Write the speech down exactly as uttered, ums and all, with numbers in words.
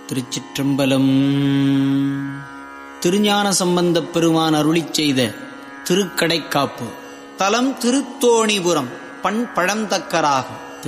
திருச்சிற்றம்பலம். திருஞான சம்பந்தப் பெருமான் அருளிச் செய்த திருக்கடைக்காப்பு. தலம் திருத்தோணிபுரம். பண் பழந்தக்கராகும்.